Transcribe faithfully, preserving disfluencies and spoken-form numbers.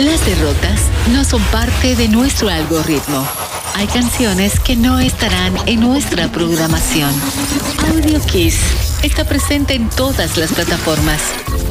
Las derrotas no son parte de nuestro algoritmo. Hay canciones que no estarán en nuestra programación. Audio Kiss está presente en todas las plataformas.